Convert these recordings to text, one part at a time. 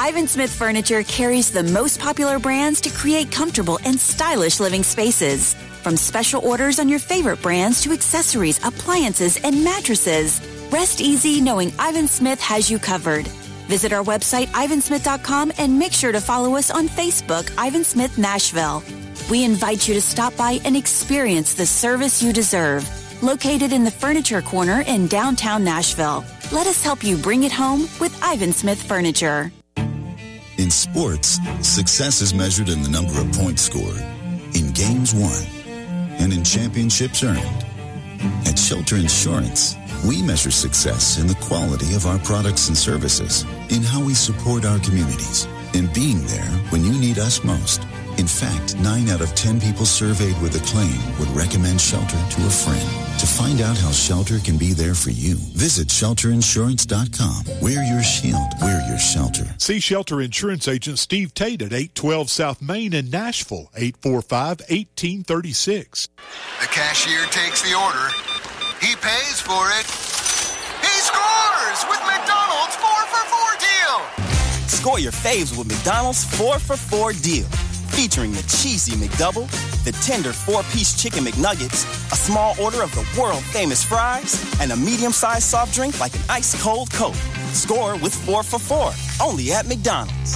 Ivan Smith Furniture carries the most popular brands to create comfortable and stylish living spaces. From special orders on your favorite brands to accessories, appliances, and mattresses, rest easy knowing Ivan Smith has you covered. Visit our website, ivansmith.com, and make sure to follow us on Facebook, Ivan Smith Nashville. We invite you to stop by and experience the service you deserve. Located in the Furniture Corner in downtown Nashville. Let us help you bring it home with Ivan Smith Furniture. In sports, success is measured in the number of points scored, in games won, and in championships earned. At Shelter Insurance, we measure success in the quality of our products and services, in how we support our communities, in being there when you need us most. In fact, 9 out of 10 people surveyed with a claim would recommend Shelter to a friend. To find out how Shelter can be there for you, visit shelterinsurance.com. Wear your shield. Wear your shelter. See Shelter Insurance Agent Steve Tate at 812 South Main in Nashville, 845-1836. The cashier takes the order. He pays for it. He scores with McDonald's 4-for-4 deal. Score your faves with McDonald's 4-for-4 deal. Featuring the cheesy McDouble, the tender 4-piece chicken McNuggets, a small order of the world-famous fries, and a medium-sized soft drink like an ice-cold Coke. Score with 4-for-4, only at McDonald's.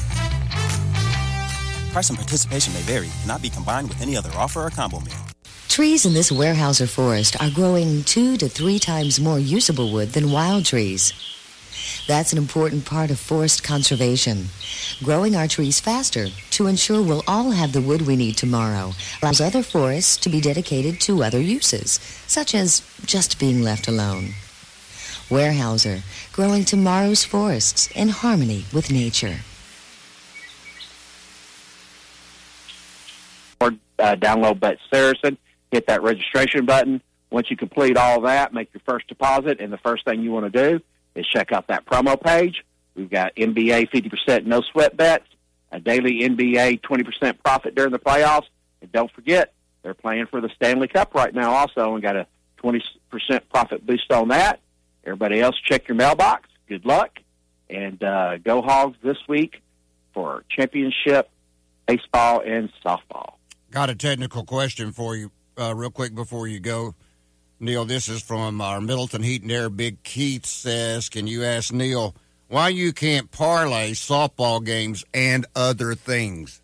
Price and participation may vary. Cannot be combined with any other offer or combo meal. Trees in this Weyerhaeuser forest are growing 2 to 3 times more usable wood than wild trees. That's an important part of forest conservation. Growing our trees faster to ensure we'll all have the wood we need tomorrow allows other forests to be dedicated to other uses, such as just being left alone. Weyerhaeuser, growing tomorrow's forests in harmony with nature. Download Bet Saracen, hit that registration button. Once you complete all that, make your first deposit, and the first thing you want to do is check out that promo page. We've got NBA 50% no sweat bets, a daily NBA 20% profit during the playoffs, and don't forget, they're playing for the Stanley Cup right now also and got a 20% profit boost on that. Everybody else, check your mailbox. Good luck, and go Hogs this week for championship baseball and softball. Got a technical question for you real quick before you go. Neil, this is from our Middleton Heat and Air. Big Keith says, can you ask Neil why you can't parlay softball games and other things?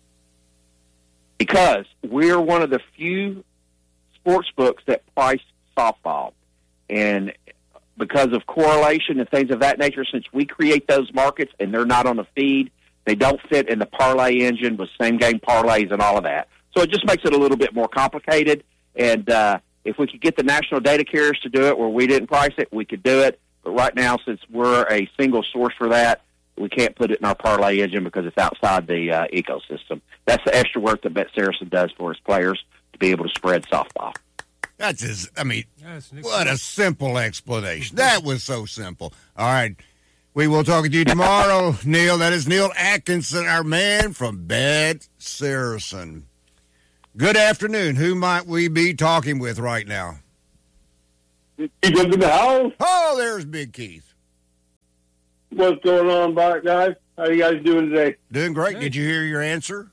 Because we're one of the few sports books that price softball. And because of correlation and things of that nature, since we create those markets and they're not on the feed, they don't fit in the parlay engine with same-game parlays and all of that. So it just makes it a little bit more complicated. And if we could get the national data carriers to do it where we didn't price it, we could do it. But right now, since we're a single source for that, we can't put it in our parlay engine because it's outside the ecosystem. That's the extra work that Bet Saracen does for his players to be able to spread softball. That's just, what a simple explanation. That was so simple. All right. We will talk to you tomorrow, Neil. That is Neil Atkinson, our man from Bet Saracen. Good afternoon. Who might we be talking with right now? Keith up in the house. Oh, there's Big Keith. What's going on, guys? How you guys doing today? Doing great. Hey. Did you hear your answer?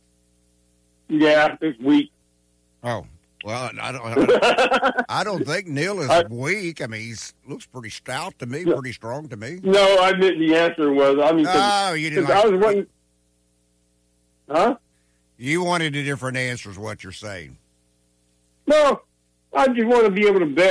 Yeah, it's weak. Oh, well, I don't think Neil is weak. I mean, he looks pretty stout to me, pretty strong to me. No, I meant the answer was. You didn't. I was wondering. Huh? You wanted a different answer is what you're saying. No, I just want to be able to bet